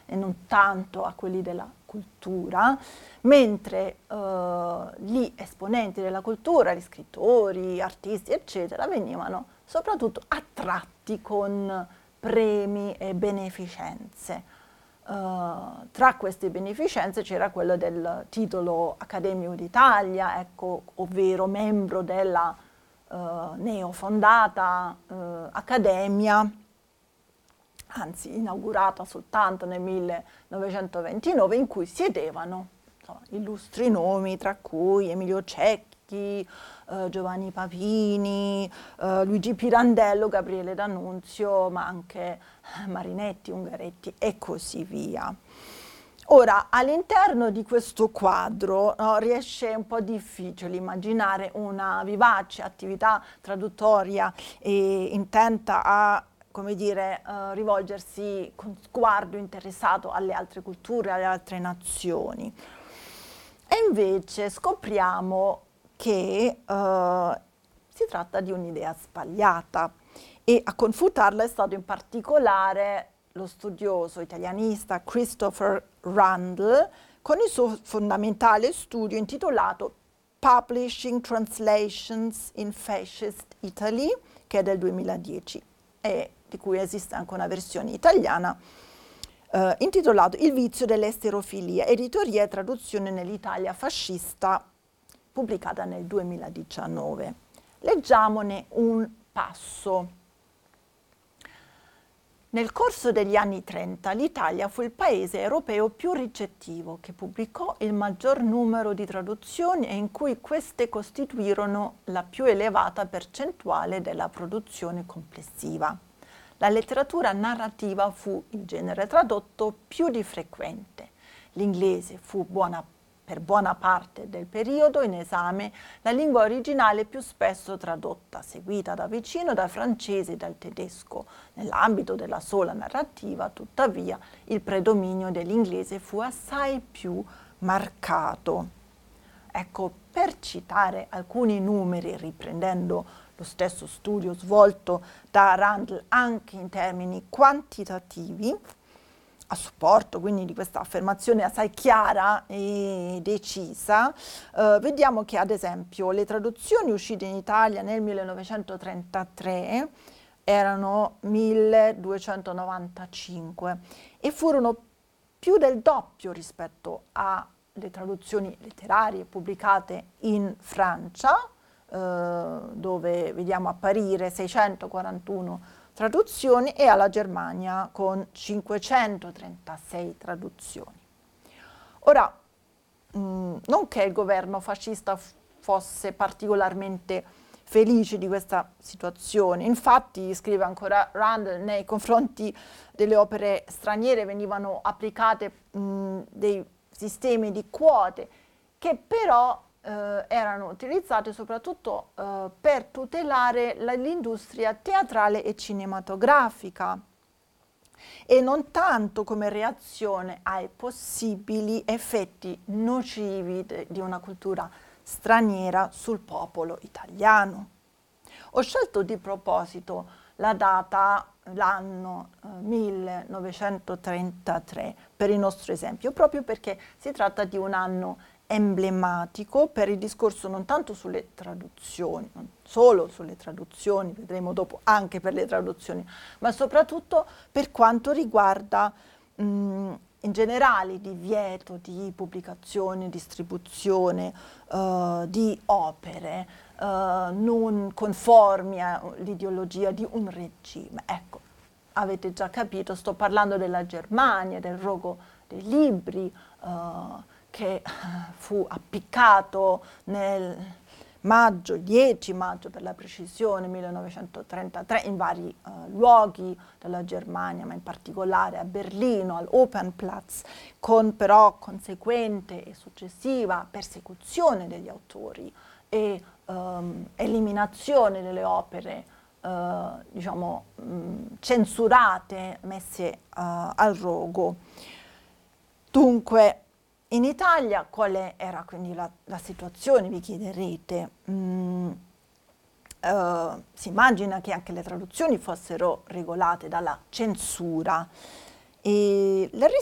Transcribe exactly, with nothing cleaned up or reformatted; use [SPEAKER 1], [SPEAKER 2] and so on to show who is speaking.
[SPEAKER 1] e non tanto a quelli della cultura, mentre eh, gli esponenti della cultura, gli scrittori, artisti, eccetera, venivano soprattutto attratti con premi e beneficenze. Uh, tra queste beneficenze c'era quello del titolo Accademico d'Italia, ecco, ovvero membro della uh, neofondata uh, Accademia, anzi inaugurata soltanto nel millenovecentoventinove, in cui siedevano insomma, illustri nomi, tra cui Emilio Cecchi, Uh, Giovanni Papini, uh, Luigi Pirandello, Gabriele D'Annunzio, ma anche Marinetti, Ungaretti e così via. Ora, all'interno di questo quadro no, riesce un po' difficile immaginare una vivace attività traduttoria e intenta a, come dire, uh, rivolgersi con sguardo interessato alle altre culture, alle altre nazioni. E invece scopriamo che uh, si tratta di un'idea sbagliata e a confutarla è stato in particolare lo studioso italianista Christopher Randall con il suo fondamentale studio intitolato Publishing Translations in Fascist Italy, che è del duemiladieci e di cui esiste anche una versione italiana, eh, intitolato Il vizio dell'esterofilia, editoria e traduzione nell'Italia fascista, pubblicata nel duemiladiciannove. Leggiamone un passo. Nel corso degli anni trenta l'Italia fu il paese europeo più ricettivo, che pubblicò il maggior numero di traduzioni e in cui queste costituirono la più elevata percentuale della produzione complessiva. La letteratura narrativa fu il genere tradotto più di frequente. L'inglese fu buona per buona parte del periodo in esame la lingua originale più spesso tradotta, seguita da vicino dal francese e dal tedesco. Nell'ambito della sola narrativa, tuttavia, il predominio dell'inglese fu assai più marcato. Ecco, per citare alcuni numeri, riprendendo lo stesso studio svolto da Randall anche in termini quantitativi, a supporto quindi di questa affermazione assai chiara e decisa, eh, vediamo che ad esempio le traduzioni uscite in Italia nel millenovecentotrentatré erano milleduecentonovantacinque e furono più del doppio rispetto alle traduzioni letterarie pubblicate in Francia, eh, dove vediamo apparire seicentoquarantuno traduzioni, e alla Germania con cinquecentotrentasei traduzioni. Ora, mh, non che il governo fascista fosse particolarmente felice di questa situazione, infatti, scrive ancora Rand, nei confronti delle opere straniere venivano applicate mh, dei sistemi di quote che però Eh, erano utilizzate soprattutto eh, per tutelare l'industria teatrale e cinematografica e non tanto come reazione ai possibili effetti nocivi de, di una cultura straniera sul popolo italiano. Ho scelto di proposito la data, l'anno eh, millenovecentotrentatré per il nostro esempio, proprio perché si tratta di un anno emblematico per il discorso non tanto sulle traduzioni, non solo sulle traduzioni, vedremo dopo anche per le traduzioni, ma soprattutto per quanto riguarda mh, in generale divieto di pubblicazione, distribuzione uh, di opere uh, non conformi all'ideologia di un regime. Ecco, avete già capito, sto parlando della Germania, del rogo dei libri, uh, che fu appiccato nel maggio, dieci maggio per la precisione, millenovecentotrentatré, in vari uh, luoghi della Germania, ma in particolare a Berlino, all'Opernplatz, con però conseguente e successiva persecuzione degli autori e um, eliminazione delle opere uh, diciamo, mh, censurate, messe uh, al rogo. Dunque, in Italia quale era quindi la, la situazione, vi chiederete? Mm, uh, si immagina che anche le traduzioni fossero regolate dalla censura. E la